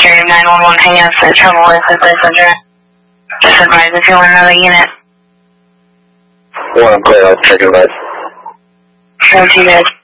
Cherry 911, hang up for trouble with the place address. Just advise if you want another unit. Well, I'm clear, I'll check it out. Sure to you guys.